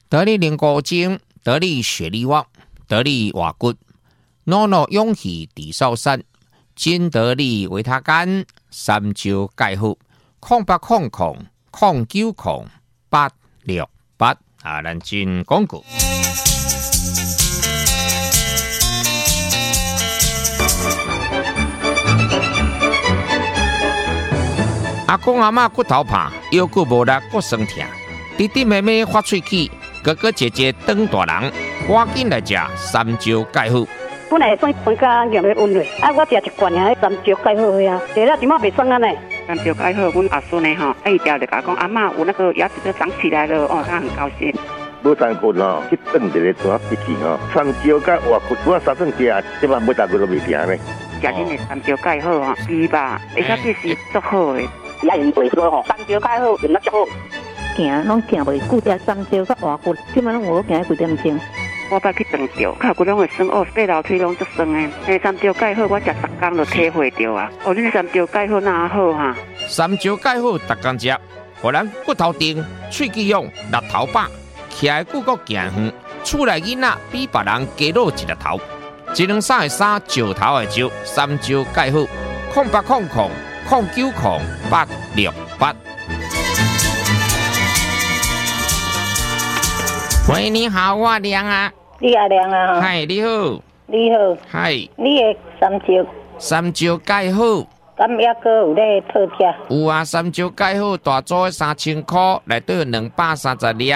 得力灵骨精，得力雪力旺，得力瓦骨，诺诺勇气地少山，金得力维他干，三招钙护，0800090868啊，咱进广告。阿公阿嬷骨头怕，腰骨无力，骨酸痛，弟弟妹妹发喙齿，哥哥姐姐长大人，赶紧来食三招钙护。 本来酸酸甲硬要温热，我食一罐啊，三招钙好啊，食了怎么袂酸啊呢？ 三招钙好，阮阿孙呢吼，一条就甲讲阿嬷有那个牙齿都长起来了哦，他很高兴。 无三骨哦，去炖一个抓一起哦，三招甲活骨，我三顿食，即摆每大骨都袂停呢。 食恁的三招钙好吼，猪吧，而且这是足好的。 也用袂说吼，三招钙好用得足好。 行拢行袂久，食三招甲活骨，即摆拢有行几点钟。 我捌去长着，脚骨拢会酸哦，爬楼梯拢足酸的。三招钙好，我食10天就体会着啊。哦，恁三招钙好哪好哈？ 三招钙好，逐工食，互咱骨头硬，喙齿勇，力头饱，徛的骨骼行远，厝内囡仔比别人加露一粒头。一两三的三，石头的石，三招钙好，0800090868。喂，你好，我亮啊。 你阿亮啊？ 嗨，你好。 你好。 嗨。 你的三招钙好。 敢抑阁有咧特价？ 有啊，三招钙好，大组的3000块，内底有230粒。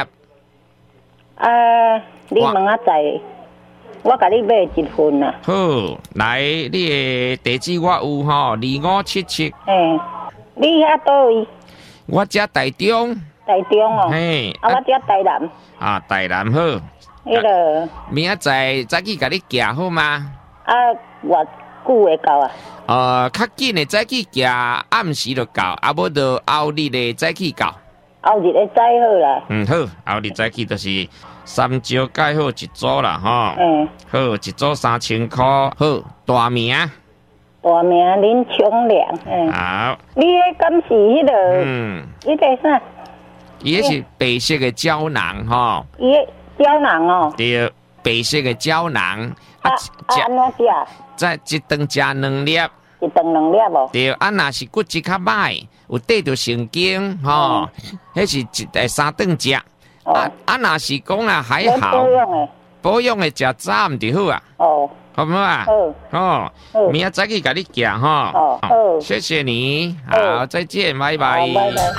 你问啊在，我甲你买一份啊。 好，来，你的地址我有吼，2577。 你遐倒位？ 我遮台中。 台中哦。 嘿。 我遮台南。 啊，台南好。 迄个。 明仔早起甲你寄好吗？ 偌久会到啊？ 较紧的早起寄，暗时就到，无就后日的早起到。 后日的早好啦。 好，后日早起就是三招钙好一组啦，吼。好，一组3000块，好，大名。 大名林琼良。 好。 你迄敢是迄个？迄个啥？ 伊迄是白色的胶囊吼。 伊胶囊哦。 对，白色的胶囊。 安怎食？ 再一顿食2粒。 一顿2粒哦。 对，若是骨质较歹，有缀着神经吼，迄是3顿食。若是讲啊还好。保养的食早毋就好啊。好唔好啊？好。明仔早起甲你寄吼。谢谢你。好，再见，拜拜。拜拜。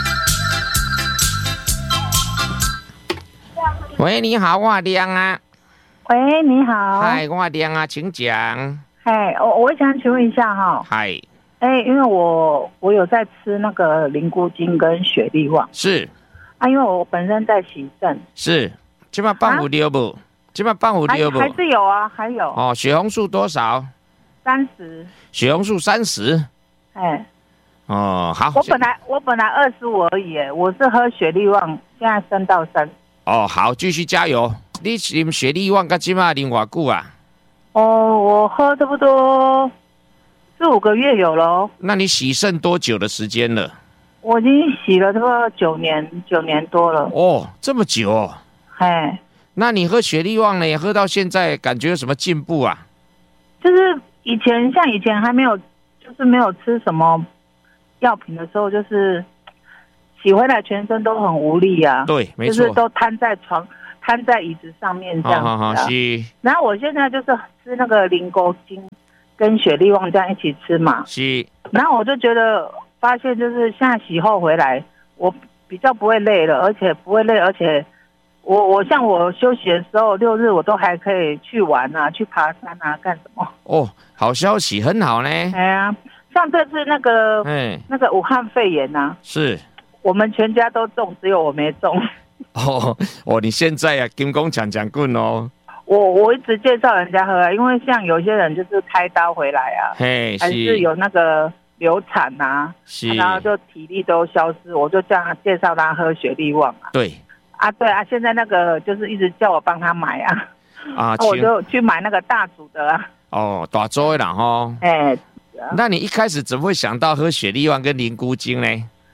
喂，你好，我亮啊。 喂，你好。 嗨，我亮啊，请讲。 嗨，我想请问一下哈。 嗨。 因为我有在吃那个灵菇精跟雪力旺。 是。 因为我本身在洗肾。 是。今摆放有了不？今摆放有了不？ 还是有啊，还有。 哦，血红素多少 ？30。 血红素30。哦，好。 我本来25而已，我是喝雪力旺，现在升到3。 哦，好，继续加油。你啉雪力旺到今嘛啉偌久啊？ 我喝差不多4-5个月有了。 那你洗肾多久的时间了？ 我已经洗了差不多9年多了。 哦，这么久哦。那你喝雪力旺呢？喝到现在感觉有什么进步啊？ 就是以前还没有，就是没有吃什么药品的时候，就是洗回来全身都很无力啊。 对，没错， 就是都瘫在椅子上面这样子。 是。 然后我现在就是吃那个灵菇精跟雪力旺这样一起吃嘛。 是。 然后我就觉得发现就是现在洗后回来，我比较不会累了，而且我像我休息的时候6日我都还可以去玩啊，去爬山啊，干什么？ 哦，好消息，很好呢。 像这次那个武汉肺炎啊， 是我们全家都中，只有我没中。 你现在啊，金光强棍哦。 我一直介绍人家喝啊，因为像有些人就是开刀回来啊，还是有那个流产啊，然后就体力都消失，我就这样介绍他喝雪力旺啊。 对啊，现在那个就是一直叫我帮他买啊，我就去买那个大组的啊。 大组的啦吼。那你一开始怎么会想到喝雪力旺跟灵菇精呢？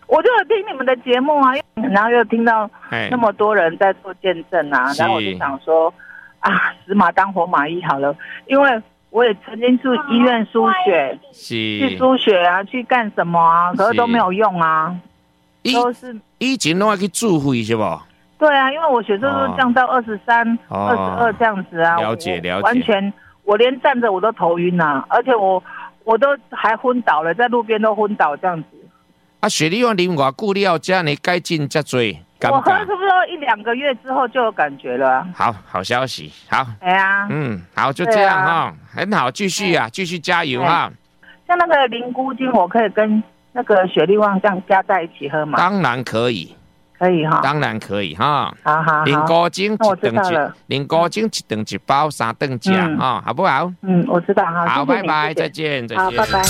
我就有听你们的节目啊，然后又听到那么多人在做见证啊，然后我就想说啊，死马当活马医好了，因为我也曾经去医院输血，去输血啊，去干什么啊，可是都没有用啊，都是以前都要去自费是不？ 对啊，因为我血色素降到23、22这样子啊， 了解， 完全我连站着我都头晕啊，而且我都还昏倒了，在路边都昏倒这样子。 啊，雪莉旺啉偌久了，这样的改进这多， 我喝差不多1-2个月之后就有感觉了啊。 好消息，好。 哎呀， 好，就这样哈，很好，继续啊，继续加油哈。 像那个灵菇精，我可以跟那个雪莉旺这样加在一起喝吗？ 当然可以。 可以哈， 当然可以哈。 好， 灵菇精灵菇精一顿一包，3顿吃哈，好不好？ 我知道哈。 好，拜拜，再见。 好，拜拜。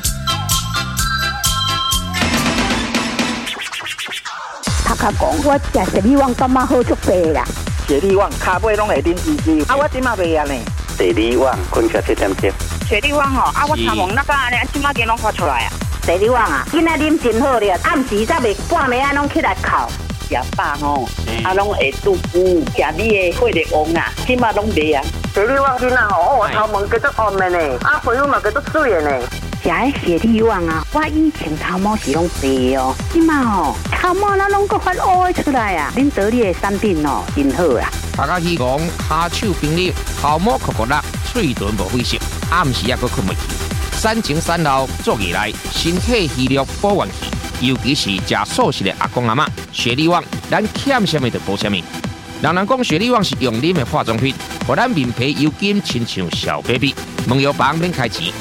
他讲我食雪莉旺感觉好足白啦。 雪莉旺骹尾拢会啉滋滋，我即马袂啊呢。 雪莉旺困觉7点钟。 雪莉旺我参望那个安尼，即马点拢发出来啊。 雪莉旺啊，今仔啉真好咧，暗时才袂半暝拢起来哭。 食饱拢会肚腹，食你的血力旺啊，即马拢袂啊。 雪莉旺囡仔我头毛叫做红的呢，皮肤嘛叫做水的呢。 食的雪莉旺啊，我以前头毛是拢白哦，即马头毛那拢个发乌出来啊！恁得力的产品真好啊！ 大家希望骹手冰力，头毛酷酷辣，嘴唇无血色，暗时也阁困袂去。3前3后做起来，身体虚弱保元气，尤其是食素食的阿公阿嬷，雪莉旺咱欠什么就补什么。人讲雪莉旺是用啉的化妆品，互咱面皮油紧，亲像小 baby。问药房免开钱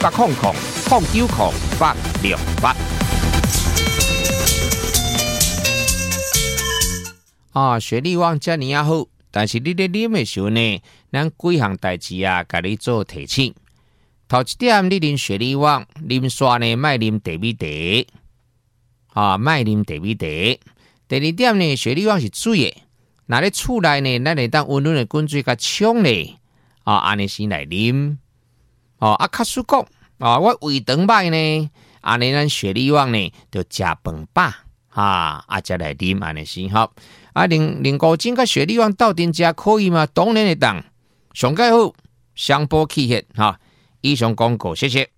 ，0800-868-668。雪莉旺遮尼好，但是你咧啉的时候呢，咱几项代志啊，甲你做提醒。头一点，你啉雪莉旺，啉煞呢，莫啉茶米茶，莫啉茶米茶。第二点呢，雪莉旺是水的，那咧厝内呢，咱会当温润的滚水甲冲咧，安尼先来啉。卡叔讲，我胃肠歹呢，安尼咱雪莉旺呢，就食饭饱，才来啉安尼先好。灵菇精甲雪莉旺斗阵食可以吗？当然会当，上介好，双补气血以上广告，谢谢。